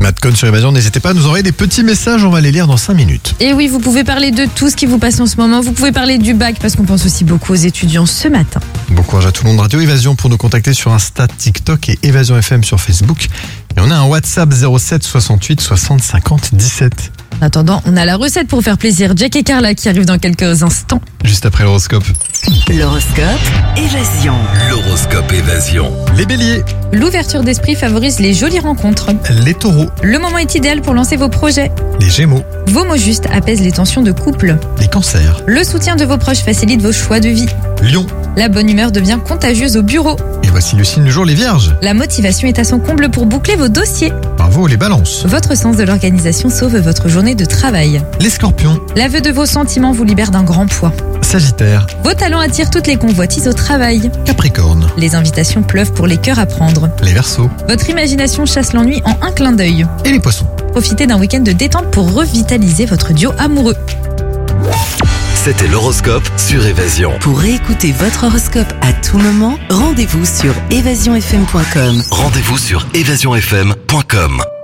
Matt Cohn sur Évasion, n'hésitez pas à nous envoyer des petits messages, on va les lire dans 5 minutes. Et oui, vous pouvez parler de tout ce qui vous passe en ce moment. Vous pouvez parler du bac parce qu'on pense aussi beaucoup aux étudiants ce matin. Bon courage à tout le monde. Radio Évasion pour nous contacter sur Insta, TikTok et Évasion FM sur Facebook. Et on a un WhatsApp 07 68 60 50 17. En attendant, on a la recette pour faire plaisir. Jack et Carla qui arrivent dans quelques instants. Juste après l'horoscope. L'horoscope Évasion. L'horoscope Évasion. Les béliers, L'ouverture d'esprit favorise les jolies rencontres. les taureaux, Le moment est idéal pour lancer vos projets. les gémeaux, Vos mots justes apaisent les tensions de couple. les cancers, Le soutien de vos proches facilite vos choix de vie. lions. La bonne humeur devient contagieuse au bureau. Et voici le signe du jour, les vierges. La motivation est à son comble pour boucler vos dossiers. Bravo les balances. Votre sens de l'organisation sauve votre journée de travail. Les scorpions, L'aveu de vos sentiments vous libère d'un grand poids. sagittaires, Vos talents attirent toutes les convoitises au travail. capricorne, Les invitations pleuvent pour les cœurs à prendre. les verseaux Votre imagination chasse l'ennui en un clin d'œil. et les poissons. Profitez d'un week-end de détente pour revitaliser votre duo amoureux. C'était l'horoscope sur Évasion. Pour réécouter votre horoscope à tout moment, rendez-vous sur évasionfm.com. Rendez-vous sur évasionfm.com.